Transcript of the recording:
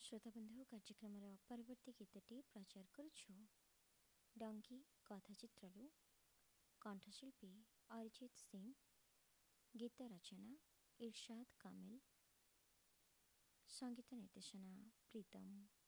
ଶ୍ରୋତାବନ୍ଧୁ କାର୍ଯ୍ୟକ୍ରମର ପରବର୍ତ୍ତୀ ଗୀତଟି ପ୍ରଚାର କରୁଛୁ ଡଙ୍ଗୀ କଥାଚିତ୍ରରୁ। କଣ୍ଠଶିଳ୍ପୀ ଅରିଜିତ ସିଂ, ଗୀତ ରଚନା ଇରଶାଦ କାମିଲ, ସଙ୍ଗୀତ ନିର୍ଦ୍ଦେଶନା ପ୍ରୀତମ।